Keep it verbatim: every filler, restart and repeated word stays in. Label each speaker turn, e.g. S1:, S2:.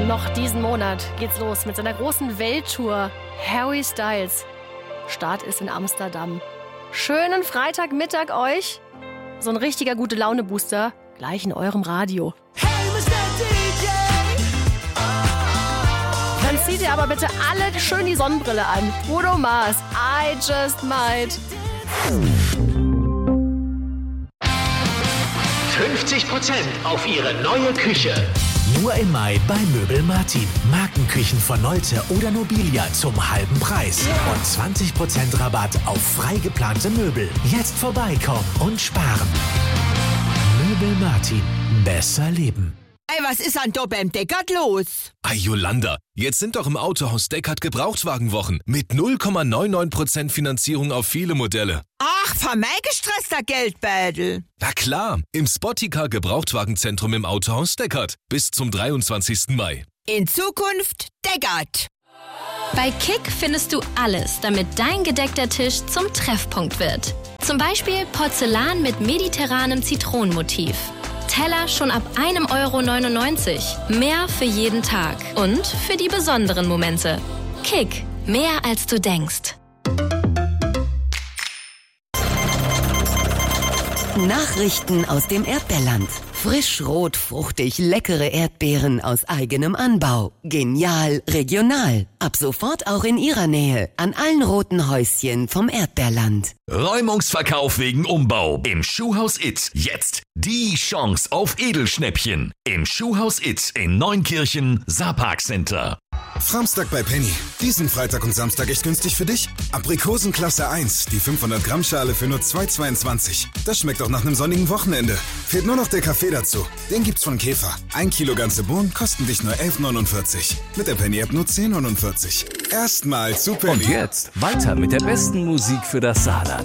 S1: Noch diesen Monat geht's los mit seiner großen Welttour. Harry Styles. Start ist in Amsterdam. Schönen Freitagmittag euch. So ein richtiger Gute-Laune-Booster gleich in eurem Radio.
S2: Hey, Mister D J!
S1: Dann zieht ihr aber bitte alle schön die Sonnenbrille an. Bruno Mars, I Just Might.
S3: fünfzig Prozent auf Ihre neue Küche.
S4: Nur im Mai bei Möbel Martin. Markenküchen von Nolte oder Nobilia zum halben Preis. Und zwanzig Prozent Rabatt auf frei geplante Möbel. Jetzt vorbeikommen und sparen. Möbel Martin. Besser leben.
S5: Ey, was ist an da beim Deckard los?
S6: Ei, Jolanda, jetzt sind doch im Autohaus Deckard Gebrauchtwagenwochen mit null Komma neunundneunzig Prozent Finanzierung auf viele Modelle.
S5: Ach, von mein gestresster Geldbeutel.
S6: Na klar, im Spotticar Gebrauchtwagenzentrum im Autohaus Deckard bis zum dreiundzwanzigsten Mai.
S5: In Zukunft Deckard.
S7: Bei Kick findest du alles, damit dein gedeckter Tisch zum Treffpunkt wird. Zum Beispiel Porzellan mit mediterranem Zitronenmotiv. Teller schon ab einem Euro neunundneunzig. Mehr für jeden Tag und für die besonderen Momente. Kick, mehr als du denkst.
S8: Nachrichten aus dem Erdbeerland. Frisch, rot, fruchtig, leckere Erdbeeren aus eigenem Anbau. Genial, regional. Ab sofort auch in Ihrer Nähe. An allen roten Häuschen vom Erdbeerland.
S9: Räumungsverkauf wegen Umbau. Im Schuhhaus It. Jetzt die Chance auf Edelschnäppchen. Im Schuhhaus It in Neunkirchen, Saarpark Center.
S10: Framstag bei Penny. Diesen Freitag und Samstag echt günstig für dich. Aprikosen Klasse eins, die fünfhundert Gramm Schale für nur zwei Euro zweiundzwanzig. Das schmeckt auch nach einem sonnigen Wochenende. Fehlt nur noch der Kaffee dazu. Den gibt's von Käfer. Ein Kilo ganze Bohnen kosten dich nur elf Euro neunundvierzig. Mit der Penny-App nur zehn Euro neunundvierzig. Erstmal zu Penny.
S11: Und jetzt weiter mit der besten Musik für das Saarland.